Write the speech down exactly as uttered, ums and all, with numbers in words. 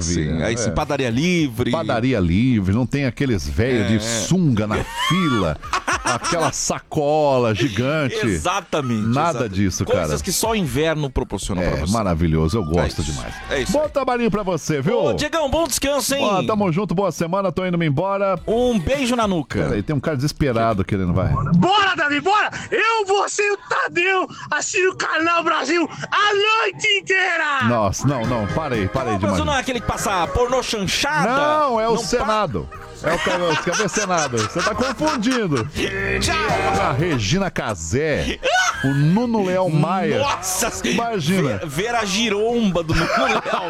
sim. Aí sim, É. padaria livre. Padaria livre, não tem aqueles velhos É. de sunga na fila, aquela sacola gigante. Exatamente. Nada exatamente. disso, cara. Coisas que só o inverno proporciona pra É você. maravilhoso, eu gosto É isso, demais. é isso Bom aí. trabalhinho pra você, viu? Ô, Diegão, bom descanso, hein? Ó, tamo junto, boa semana, tô indo me embora. Um beijo na nuca. Peraí, tem um cara desesperado querendo, vai. Bora, Davi, bora! Eu, você e o Tadeu assistir o Canal Brasil a noite inteira! Nossa, não, não, parei, parei Não, de mas mais. não é aquele que passa pornô chanchada? Não, é o Não pa- Senado. É o cara, você quer ver Senado? Você tá confundindo. Tchau! A Regina Casé, o Nuno Leão Maia. Nossa! Imagina. Ver, ver a giromba do Nuno Leão